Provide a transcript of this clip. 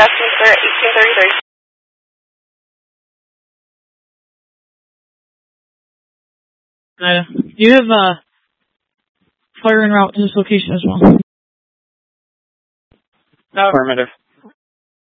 Westminster at 1833. Do you have fire en route to this location as well? Affirmative.